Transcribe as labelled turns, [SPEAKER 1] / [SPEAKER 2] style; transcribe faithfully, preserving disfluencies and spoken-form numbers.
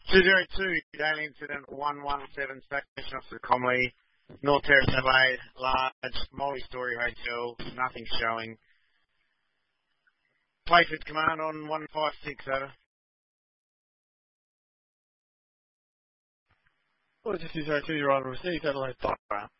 [SPEAKER 1] two zero two, daily incident one one seven, station officer Comley, North Terrace, Adelaide, large, multi-story hotel, nothing showing. Playford command on one five six, over.
[SPEAKER 2] Well, just two zero two, you're on receive, Adelaide Fire.